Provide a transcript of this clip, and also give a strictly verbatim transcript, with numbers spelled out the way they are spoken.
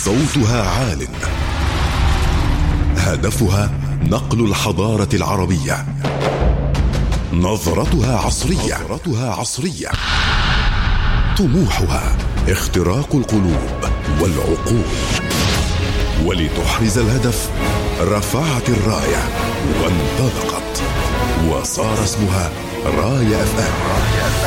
صوتها عال، هدفها نقل الحضارة العربية، نظرتها عصرية, نظرتها عصرية. طموحها اختراق القلوب والعقول. ولتحرز الهدف رفعت الراية وانطلقت، وصار اسمها راية أف أم.